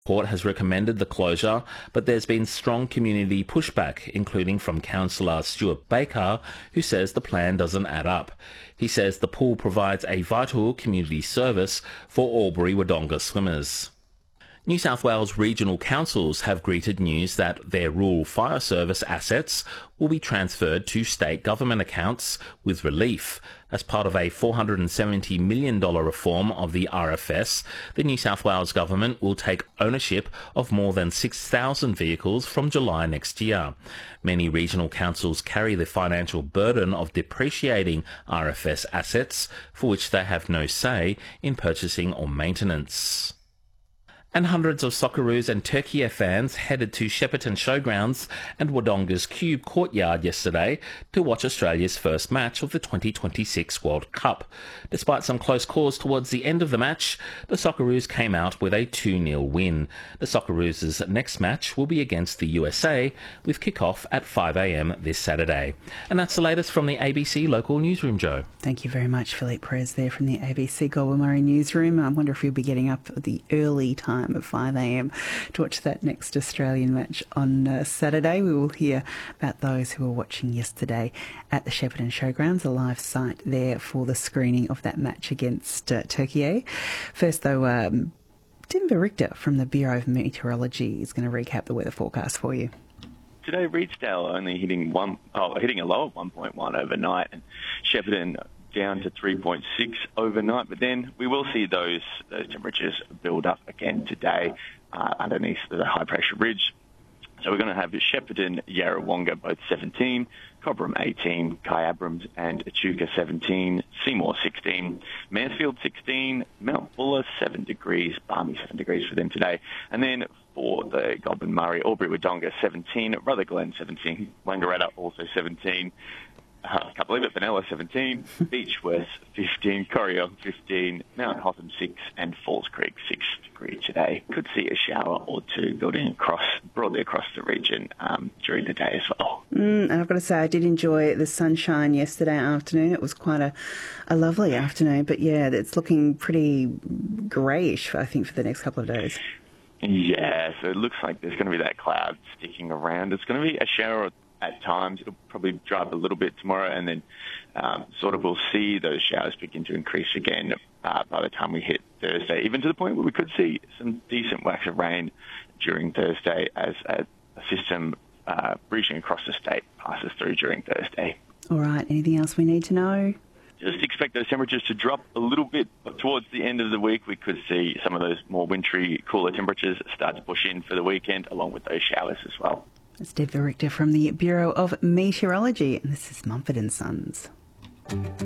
Court has recommended the closure, but there's been strong community pushback, including from Councillor Stuart Baker, who says the plan doesn't add up. He says the pool provides a vital community service for Albury-Wodonga swimmers. New South Wales regional councils have greeted news that their rural fire service assets will be transferred to state government accounts with relief. As part of a $470 million reform of the RFS, the New South Wales government will take ownership of more than 6,000 vehicles from July next year. Many regional councils carry the financial burden of depreciating RFS assets, for which they have no say in purchasing or maintenance. And hundreds of Socceroos and Turkey fans headed to Shepparton Showgrounds and Wodonga's Cube Courtyard yesterday to watch Australia's first match of the 2026 World Cup. Despite some close calls towards the end of the match, the Socceroos came out with a 2-0 win. The Socceroos' next match will be against the USA, with kick-off at 5 a.m. this Saturday. And that's the latest from the ABC local newsroom, Joe. Thank you very much, Philippe Perez there from the ABC Goulburn newsroom. I wonder if you'll be getting up at the early time of 5 a.m. to watch that next Australian match on Saturday. We will hear about those who were watching yesterday at the Shepparton Showgrounds, a live site there for the screening of that match against Turkey. First, though, Denver Richter from the Bureau of Meteorology is going to recap the weather forecast for you. Today, Reedsdale only hitting a low of 1.1 overnight, and Shepparton down to 3.6 overnight, but then we will see those temperatures build up again today underneath the high pressure ridge. So we're going to have Shepparton, Yarrawonga both 17, Cobram 18, Kyabram and Echuca 17, Seymour 16, Mansfield 16, Mount Buller 7 degrees, balmy 7 degrees for them today. And then for the Goulburn Murray, Albury-Wodonga 17, Rutherglen 17, Wangaratta also 17, I can't believe it, Benalla 17, Beechworth 15, Corryong 15, Mount Hotham 6 and Falls Creek 6 degrees today. Could see a shower or two building broadly across the region during the day as well. And I've got to say, I did enjoy the sunshine yesterday afternoon. It was quite a lovely afternoon, but yeah, it's looking pretty greyish, I think, for the next couple of days. Yeah, so it looks like there's going to be that cloud sticking around. It's going to be a shower at times. It'll probably dry up a little bit tomorrow, and then we'll see those showers begin to increase again by the time we hit Thursday, even to the point where we could see some decent wax of rain during Thursday as a system breaching across the state passes through during Thursday. All right, anything else we need to know? Just expect those temperatures to drop a little bit, but towards the end of the week we could see some of those more wintry, cooler temperatures start to push in for the weekend, along with those showers as well. It's Denver Richter from the Bureau of Meteorology, and this is Mumford & Sons.